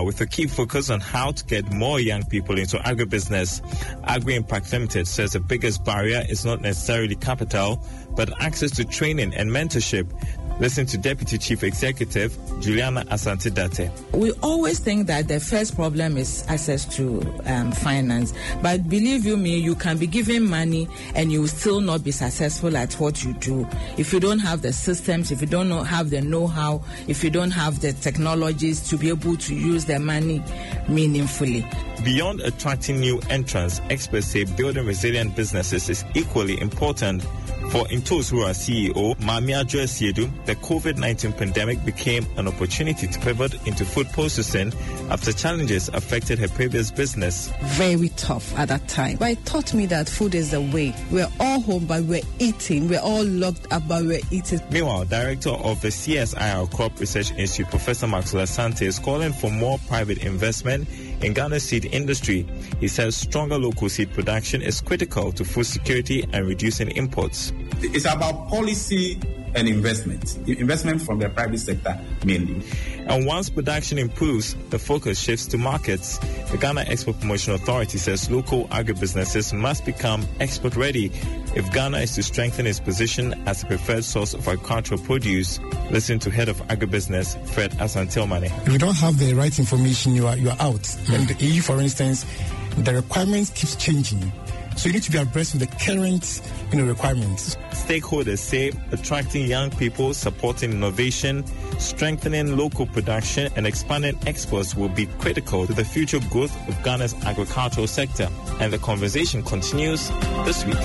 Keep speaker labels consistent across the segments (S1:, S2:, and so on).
S1: with a key focus on how to get more young people into agribusiness. Agri Impact Limited says the biggest barrier is not necessarily capital, but access to training and mentorship. Listen to Deputy Chief Executive Juliana Asante-Date.
S2: We always think that the first problem is access to finance. But believe you me, you can be given money and you will still not be successful at what you do. If you don't have the systems, if you don't have the know-how, if you don't have the technologies to be able to use the money meaningfully.
S1: Beyond attracting new entrants, experts say building resilient businesses is equally important. For Intosura CEO, Mamia Joesiedu, the COVID-19 pandemic became an opportunity to pivot into food processing after challenges affected her previous business.
S3: Very tough at that time. But it taught me that food is the way. We're all home, but we're eating. We're all locked up, but we're eating.
S1: Meanwhile, Director of the CSIR Crop Research Institute, Professor Maxwell Asante, is calling for more private investment in Ghana's seed industry. He says stronger local seed production is critical to food security and reducing imports.
S4: It's about policy and investment from the private sector mainly.
S1: And once production improves, the focus shifts to markets. The Ghana Export Promotion Authority says local agribusinesses must become export ready if Ghana is to strengthen its position as a preferred source of agricultural produce. Listen to Head of Agribusiness, Fred Asantilmane.
S5: If you don't have the right information, you are out. And the EU, for instance, the requirements keeps changing. So you need to be abreast with the current requirements.
S1: Stakeholders say attracting young people, supporting innovation, strengthening local production, and expanding exports will be critical to the future growth of Ghana's agricultural sector. And the conversation continues this week.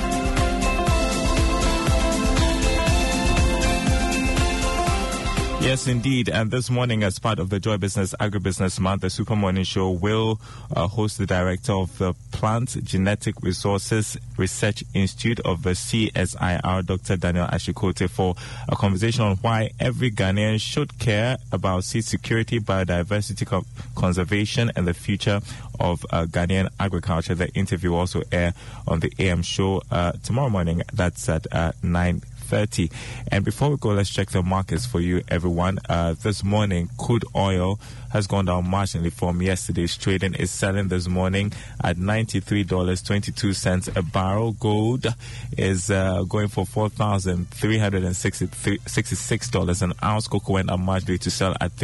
S1: Yes, indeed. And this morning, as part of the Joy Business Agribusiness Month, the Super Morning Show will host the director of the Plant Genetic Resources Research Institute of the CSIR, Dr. Daniel Ashikote, for a conversation on why every Ghanaian should care about seed security, biodiversity conservation, and the future of Ghanaian agriculture. The interview will also air on the AM show tomorrow morning. That's at 9:30. And before we go, let's check the markets for you, everyone. This morning, crude oil has gone down marginally from yesterday's trading. Is selling this morning at $93.22 a barrel. Gold is going for $4,366 an ounce. Cocoa went up marginally to sell at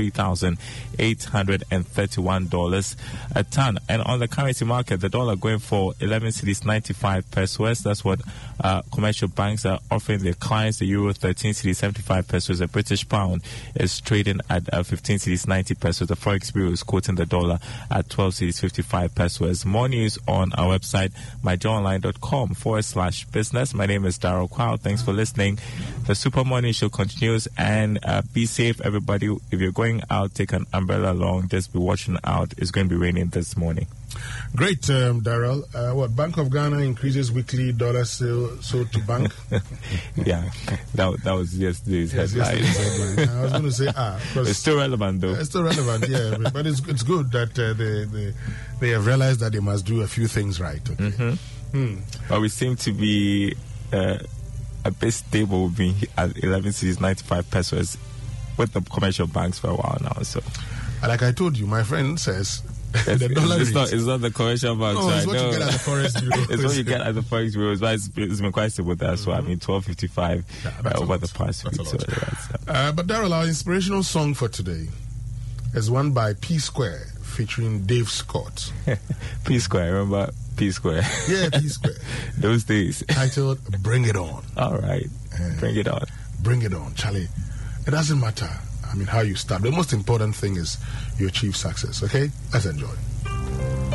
S1: $3,831 a ton. And on the currency market, the dollar going for 11 cedis 95 pesos. That's what commercial banks are offering their clients. The euro 13 cedis 75 pesos. The British pound is trading at 15 cedis 90 pesos. The Forex Bureau is quoting the dollar at 12 cedis 55 pesos. More news on our website, myjoyonline.com/business. My name is Darryl Kwao. Thanks for listening. The Super Morning Show continues, and be safe, everybody. If you're going out, take an umbrella along. Just be watching out. It's going to be raining this morning.
S6: Great, Darryl. What Bank of Ghana increases weekly dollar sold to bank?
S1: Yeah, that was yesterday's headline.
S6: I was going to say,
S1: it's still relevant though.
S6: It's still relevant, yeah. But it's good that they have realized that they must do a few things right. Okay?
S1: But we seem to be a bit stable. We've been at 11 cedis 95 pesos with the commercial banks for a while now. So,
S6: like I told you, my friend says. The dollar
S1: it's not the commercial banks.
S6: Oh, it's what you get at the Forex Bureau.
S1: It's what you get at the Forex Bureau. It's been quite stable there. So, 12.55 over the past week.
S6: But Darryl, our inspirational song for today is one by P Square featuring Dave Scott.
S1: P Square, remember P Square?
S6: Yeah, P Square.
S1: Those days.
S6: Titled Bring It On.
S1: All right. Bring it on.
S6: Bring it on, Charlie. It doesn't matter how you start. The most important thing is you achieve success, okay? Let's enjoy.